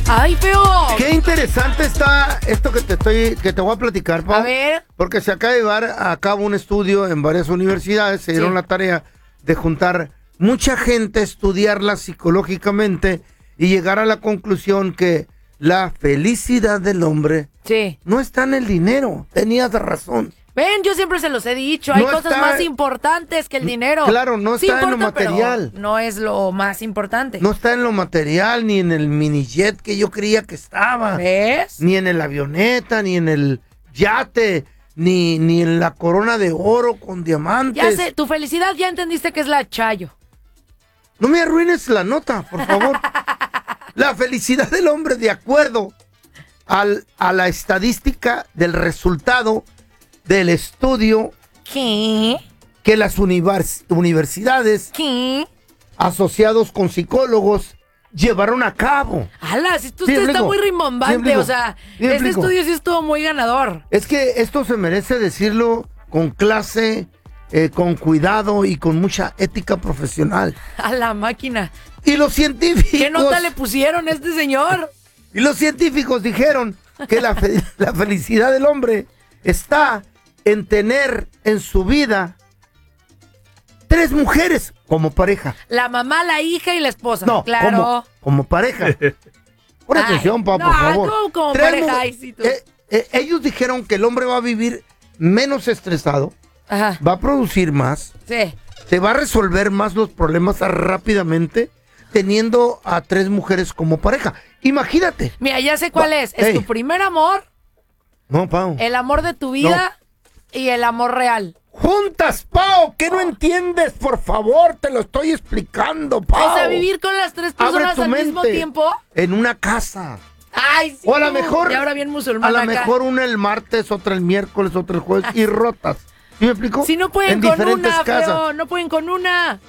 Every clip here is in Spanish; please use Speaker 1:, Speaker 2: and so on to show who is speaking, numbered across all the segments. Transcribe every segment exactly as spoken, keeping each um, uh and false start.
Speaker 1: ¡Ay, feo!
Speaker 2: Qué interesante está esto que te estoy, que te voy a platicar, Pau.
Speaker 1: A ver.
Speaker 2: Porque se acaba de llevar a cabo un estudio en varias universidades, se dieron
Speaker 1: Sí.
Speaker 2: la tarea de juntar mucha gente, estudiarla psicológicamente y llegar a la conclusión que la felicidad del hombre
Speaker 1: Sí.
Speaker 2: no está en el dinero. Tenías razón.
Speaker 1: Ven, yo siempre se los he dicho, hay
Speaker 2: No
Speaker 1: cosas
Speaker 2: está-
Speaker 1: más importantes que el dinero.
Speaker 2: Claro, no
Speaker 1: Sí
Speaker 2: está en lo
Speaker 1: importa, pero
Speaker 2: material.
Speaker 1: no es lo más importante.
Speaker 2: No está en lo material, ni en el minijet que yo creía que estaba.
Speaker 1: ¿Ves?
Speaker 2: Ni en el avioneta, ni en el yate, ni, ni en la corona de oro con diamantes.
Speaker 1: Ya sé, tu felicidad ya entendiste que es la chayo.
Speaker 2: No me arruines la nota, por favor. La felicidad del hombre, de acuerdo al, a la estadística del resultado del estudio
Speaker 1: ¿Qué?
Speaker 2: que las univers- universidades
Speaker 1: ¿Qué?
Speaker 2: asociados con psicólogos llevaron a cabo.
Speaker 1: Ala, si tú
Speaker 2: Sí,
Speaker 1: usted está
Speaker 2: explico.
Speaker 1: muy
Speaker 2: Sí,
Speaker 1: rimbombante,
Speaker 2: explico.
Speaker 1: o sea,
Speaker 2: Sí,
Speaker 1: este
Speaker 2: explico.
Speaker 1: estudio sí estuvo muy ganador.
Speaker 2: Es que esto se merece decirlo con clase, eh, con cuidado y con mucha ética profesional.
Speaker 1: A la máquina.
Speaker 2: Y los científicos...
Speaker 1: ¿Qué nota le pusieron a este señor?
Speaker 2: Y los científicos dijeron que la, fe- la felicidad del hombre está en tener en su vida tres mujeres como pareja.
Speaker 1: La mamá, la hija y la esposa.
Speaker 2: No,
Speaker 1: claro.
Speaker 2: como, como pareja. Pon
Speaker 1: Ay,
Speaker 2: atención, papá,
Speaker 1: no,
Speaker 2: por favor.
Speaker 1: ¿cómo como
Speaker 2: Tres
Speaker 1: pareja?
Speaker 2: mu-
Speaker 1: Ay, sí, tú.
Speaker 2: eh, eh, ellos dijeron que el hombre va a vivir menos estresado,
Speaker 1: Ajá.
Speaker 2: va a producir más,
Speaker 1: Sí.
Speaker 2: te va a resolver más los problemas rápidamente teniendo a tres mujeres como pareja. Imagínate.
Speaker 1: Mira, ya sé cuál
Speaker 2: Va-
Speaker 1: es. Es
Speaker 2: Ey.
Speaker 1: tu primer amor,
Speaker 2: No, Pau.
Speaker 1: el amor de tu vida y el amor real.
Speaker 2: Juntas, Pau, ¿qué no entiendes? Por favor, te lo estoy explicando, Pau.
Speaker 1: O sea, vivir con las tres
Speaker 2: Abre
Speaker 1: personas
Speaker 2: tu
Speaker 1: al
Speaker 2: mente.
Speaker 1: mismo tiempo.
Speaker 2: En una casa.
Speaker 1: Ay, sí.
Speaker 2: O a lo
Speaker 1: tú.
Speaker 2: mejor.
Speaker 1: Y ahora bien musulmán
Speaker 2: A lo
Speaker 1: acá.
Speaker 2: mejor una el martes, otra el miércoles, otra el jueves y rotas. ¿Sí me explico?
Speaker 1: Si no pueden
Speaker 2: en
Speaker 1: con
Speaker 2: diferentes
Speaker 1: una,
Speaker 2: casas.
Speaker 1: feo, no pueden con una.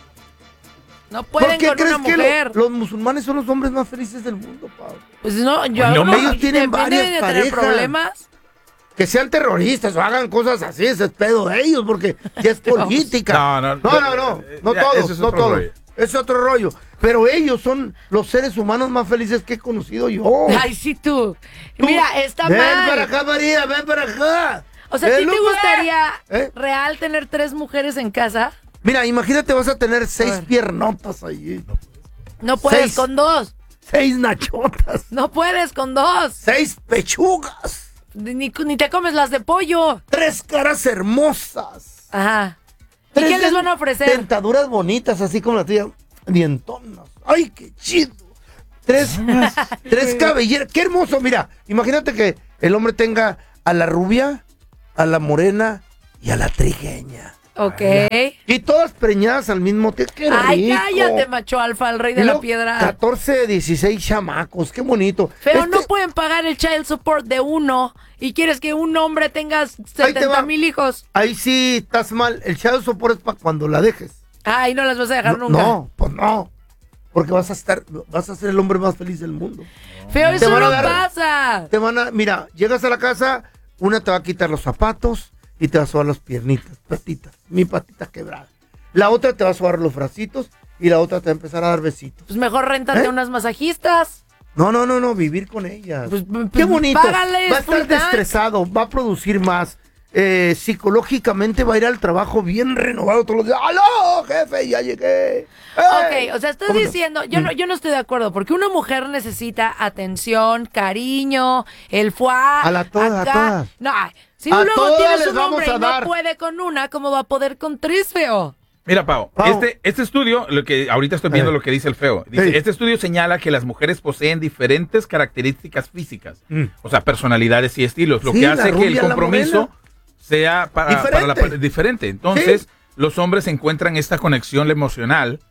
Speaker 1: No
Speaker 2: ¿Por
Speaker 1: pueden
Speaker 2: qué
Speaker 1: con
Speaker 2: crees
Speaker 1: una
Speaker 2: que lo-
Speaker 1: mujer.
Speaker 2: los musulmanes son los hombres más felices del mundo, Pau?
Speaker 1: Pues no, yo
Speaker 3: Pues no,
Speaker 1: no,
Speaker 2: ellos tienen
Speaker 1: depende
Speaker 2: varias
Speaker 1: de tener
Speaker 2: parejas.
Speaker 1: problemas.
Speaker 2: Que sean terroristas o hagan cosas así, ese es pedo de ellos, porque ya es política.
Speaker 3: No, no,
Speaker 2: no, no, no, no
Speaker 3: ya,
Speaker 2: todos,
Speaker 3: eso es
Speaker 2: no
Speaker 3: otro
Speaker 2: todos.
Speaker 3: rollo.
Speaker 2: Es otro rollo. Pero ellos son los seres humanos más felices que he conocido yo.
Speaker 1: Ay, sí, tú.
Speaker 2: Tú-
Speaker 1: Mira, está
Speaker 2: ven
Speaker 1: mal.
Speaker 2: para acá, María, ven para acá.
Speaker 1: O sea, ¿a ti
Speaker 2: Ven,
Speaker 1: te
Speaker 2: Lupe.
Speaker 1: gustaría
Speaker 2: ¿Eh?
Speaker 1: real tener tres mujeres en casa?
Speaker 2: Mira, imagínate, vas a tener seis
Speaker 1: ver.
Speaker 2: piernotas allí.
Speaker 1: No puedes
Speaker 2: Seis.
Speaker 1: con dos.
Speaker 2: Seis nachotas.
Speaker 1: No puedes con dos.
Speaker 2: Seis pechugas.
Speaker 1: Ni, ni te comes las de pollo.
Speaker 2: Tres caras hermosas.
Speaker 1: Ajá. ¿Y
Speaker 2: Tres
Speaker 1: qué les
Speaker 2: den-
Speaker 1: van a ofrecer?
Speaker 2: Dentaduras bonitas, así como la tuya. Dientonas. ¡Ay, qué chido! Tres, tres cabelleras. ¡Qué hermoso! Mira, imagínate que el hombre tenga a la rubia, a la morena y a la trigueña.
Speaker 1: Ok.
Speaker 2: Y todas preñadas al mismo tiempo. ¡Qué
Speaker 1: Ay,
Speaker 2: rico!
Speaker 1: cállate, macho alfa, el rey
Speaker 2: Y
Speaker 1: de la
Speaker 2: luego,
Speaker 1: piedra.
Speaker 2: catorce, dieciséis chamacos. ¡Qué bonito!
Speaker 1: Pero
Speaker 2: Este-
Speaker 1: no pueden pagar el child support de uno y quieres que un hombre tenga
Speaker 2: te
Speaker 1: setenta
Speaker 2: va.
Speaker 1: mil hijos.
Speaker 2: Ahí sí estás mal. El child support es para cuando la dejes.
Speaker 1: Ay, no las vas a dejar
Speaker 2: No,
Speaker 1: nunca.
Speaker 2: no, pues no. Porque vas a estar, vas a ser el hombre más feliz del mundo.
Speaker 1: Feo,
Speaker 2: Te
Speaker 1: eso
Speaker 2: van a
Speaker 1: no
Speaker 2: dar-
Speaker 1: pasa.
Speaker 2: Te van a, mira, llegas a la casa, una te va a quitar los zapatos y te va a sobar las piernitas, patitas, mi patita quebrada. La otra te va a sobar los bracitos y la otra te va a empezar a dar besitos.
Speaker 1: Pues mejor réntate
Speaker 2: ¿Eh?
Speaker 1: unas masajistas.
Speaker 2: No, no, no, no, vivir con ellas.
Speaker 1: Pues, pues,
Speaker 2: Qué bonito.
Speaker 1: págales
Speaker 2: Va a estar
Speaker 1: full time.
Speaker 2: destresado, va a producir más. Eh, psicológicamente va a ir al trabajo bien renovado todos los días. ¡Aló, jefe! Ya llegué. ¡Ey!
Speaker 1: Ok, o sea, estás
Speaker 2: ¿Cómo no?
Speaker 1: diciendo, yo no, yo no estoy de acuerdo, porque una mujer necesita atención, cariño, el fuá.
Speaker 2: A la toda, a
Speaker 1: acá.
Speaker 2: todas.
Speaker 1: No, si
Speaker 2: A
Speaker 1: luego
Speaker 2: todas
Speaker 1: tienes
Speaker 2: les
Speaker 1: un
Speaker 2: vamos
Speaker 1: hombre
Speaker 2: a
Speaker 1: y
Speaker 2: dar.
Speaker 1: no puede con una, ¿cómo va a poder con tres, feo?
Speaker 3: Mira, Pau,
Speaker 2: Pau.
Speaker 3: Este, este estudio, lo que ahorita estoy viendo
Speaker 2: Eh.
Speaker 3: lo que dice el feo. Dice,
Speaker 2: Sí.
Speaker 3: este estudio señala que las mujeres poseen diferentes características físicas,
Speaker 2: Mm.
Speaker 3: o sea, personalidades y estilos, lo
Speaker 2: Sí,
Speaker 3: que
Speaker 2: la
Speaker 3: hace que el
Speaker 2: rubia, la
Speaker 3: compromiso
Speaker 2: morena.
Speaker 3: sea para,
Speaker 2: Diferente.
Speaker 3: para la pa- diferente. Entonces, los hombres encuentran esta conexión emocional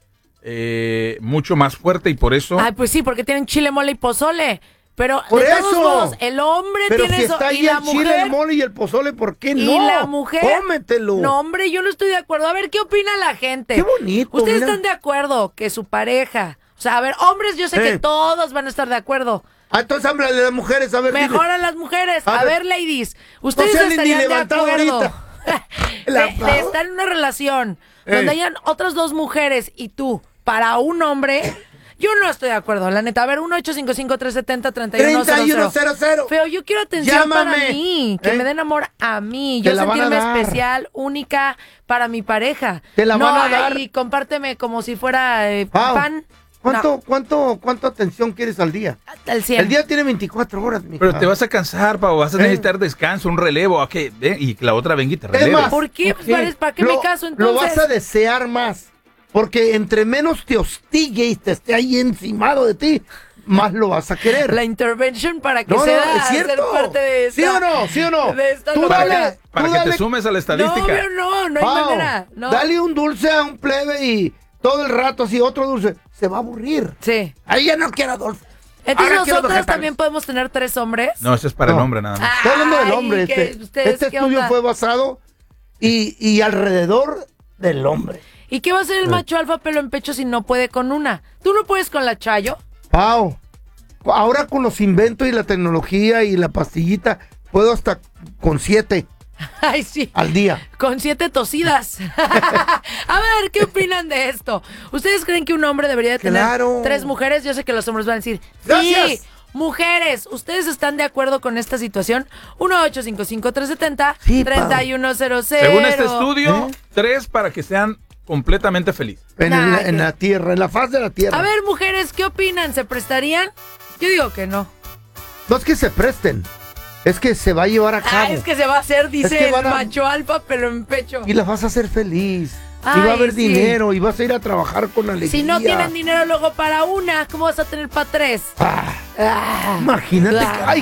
Speaker 3: eh, mucho más fuerte y por eso...
Speaker 1: Ay, pues sí, porque tienen chile, mole y pozole. Pero
Speaker 2: Por
Speaker 1: de todos
Speaker 2: eso.
Speaker 1: modos, el hombre
Speaker 2: Pero
Speaker 1: tiene
Speaker 2: si
Speaker 1: eso
Speaker 2: está
Speaker 1: y
Speaker 2: ahí
Speaker 1: la
Speaker 2: el chile,
Speaker 1: mujer.
Speaker 2: el mole y el pozole, ¿por qué no?
Speaker 1: Y la mujer.
Speaker 2: Cómetelo.
Speaker 1: No, hombre, yo no estoy de acuerdo. A ver, ¿qué opina la gente?
Speaker 2: Qué bonito,
Speaker 1: ¿Ustedes
Speaker 2: mira.
Speaker 1: están de acuerdo que su pareja... O sea, a ver, hombres, yo sé
Speaker 2: Eh.
Speaker 1: que todos van a estar de acuerdo.
Speaker 2: Ah, entonces háblale de las mujeres, a ver. dile.
Speaker 1: Mejor a las mujeres.
Speaker 2: A
Speaker 1: A,
Speaker 2: ver.
Speaker 1: ver, ladies, ustedes
Speaker 2: No se han ni
Speaker 1: estarían de
Speaker 2: levantado
Speaker 1: acuerdo
Speaker 2: ahorita.
Speaker 1: de,
Speaker 2: La
Speaker 1: de
Speaker 2: Pau.
Speaker 1: estar en una relación
Speaker 2: Ey.
Speaker 1: donde hayan otras dos mujeres y tú para un hombre. Yo no estoy de acuerdo, la neta. A ver, uno ocho cinco cinco, tres siete cero, tres uno cero cero.
Speaker 2: cero cero.
Speaker 1: Feo, yo quiero atención
Speaker 2: Llámame.
Speaker 1: para mí. Que
Speaker 2: ¿Eh?
Speaker 1: me den amor a mí.
Speaker 2: Te
Speaker 1: Yo
Speaker 2: la van a
Speaker 1: sentirme
Speaker 2: dar.
Speaker 1: especial, única para mi pareja.
Speaker 2: Te la
Speaker 1: no,
Speaker 2: van a dar.
Speaker 1: ahí compárteme como si fuera eh,
Speaker 2: Pau,
Speaker 1: pan.
Speaker 2: ¿Cuánto,
Speaker 1: No,
Speaker 2: cuánto, cuánto atención quieres al día?
Speaker 1: al cien.
Speaker 2: El día tiene veinticuatro horas, mija.
Speaker 3: Pero te vas a cansar, Pau, vas a
Speaker 2: ¿Eh?
Speaker 3: necesitar descanso, un relevo, ¿a qué? ¿Eh? Y que la otra venga y te
Speaker 2: Es
Speaker 3: releve.
Speaker 2: más,
Speaker 1: ¿Por qué?
Speaker 2: ¿por
Speaker 1: Pues, ¿para- ¿Para qué me
Speaker 2: Lo-
Speaker 1: caso entonces?
Speaker 2: Lo vas a desear más. Porque entre menos te hostigue y te esté ahí encimado de ti, más lo vas a querer.
Speaker 1: La intervention para que
Speaker 2: No, no,
Speaker 1: sea
Speaker 2: es cierto.
Speaker 1: ser parte de esta...
Speaker 2: ¿Sí o no? ¿Sí o no?
Speaker 1: de esta
Speaker 2: Tú
Speaker 1: novela.
Speaker 2: dale,
Speaker 3: Para
Speaker 2: tú
Speaker 3: que
Speaker 2: dale,
Speaker 3: te sumes a la
Speaker 1: No,
Speaker 3: estadística.
Speaker 1: obvio, no, no hay
Speaker 2: Pau,
Speaker 1: manera. No.
Speaker 2: Dale un dulce a un plebe y todo el rato así otro dulce. Se va a aburrir.
Speaker 1: Sí.
Speaker 2: Ahí ya no quiero dulce.
Speaker 1: Entonces
Speaker 2: Ahora quiero
Speaker 1: nosotros
Speaker 2: vegetales.
Speaker 1: también podemos tener tres hombres.
Speaker 3: No, eso es para
Speaker 2: No.
Speaker 3: el hombre nada más.
Speaker 2: Estoy hablando del
Speaker 1: Ay,
Speaker 2: hombre.
Speaker 1: ¿qué-
Speaker 2: Este,
Speaker 1: ustedes
Speaker 2: este
Speaker 1: qué
Speaker 2: estudio
Speaker 1: onda?
Speaker 2: fue basado y, y alrededor del hombre.
Speaker 1: ¿Y qué va a hacer el macho alfa pelo en pecho si no puede con una? ¿Tú no puedes con la Chayo?
Speaker 2: Pau, ahora con los inventos y la tecnología y la pastillita, puedo hasta con siete
Speaker 1: Ay, sí.
Speaker 2: al día.
Speaker 1: Con siete tosidas. A ver, ¿qué opinan de esto? ¿Ustedes creen que un hombre debería de tener
Speaker 2: Claro.
Speaker 1: tres mujeres? Yo sé que los hombres van a decir, sí,
Speaker 2: Gracias.
Speaker 1: mujeres. ¿Ustedes están de acuerdo con esta situación? uno ocho cinco cinco, tres siete cero,
Speaker 2: Sí,
Speaker 1: tres uno cero cero.
Speaker 3: Según este estudio,
Speaker 2: ¿Eh?
Speaker 3: tres para que sean completamente felices.
Speaker 2: En, el-
Speaker 1: Nah,
Speaker 2: en
Speaker 1: que-
Speaker 2: la tierra, en la faz de la tierra.
Speaker 1: A ver, mujeres, ¿qué opinan? ¿Se prestarían? Yo digo que no.
Speaker 2: No es que se presten, es que se va a llevar a cabo.
Speaker 1: Ah, es que se va a hacer, dice
Speaker 2: que
Speaker 1: el
Speaker 2: van a-
Speaker 1: macho alfa, pero en pecho.
Speaker 2: Y la vas a hacer feliz. y va
Speaker 1: Ay,
Speaker 2: a haber
Speaker 1: sí.
Speaker 2: dinero y vas a ir a trabajar con alegría.
Speaker 1: Si no tienen dinero luego para una, ¿cómo vas a tener para tres?
Speaker 2: Ah,
Speaker 1: Ah.
Speaker 2: imagínate.
Speaker 1: Ah.
Speaker 2: Ay,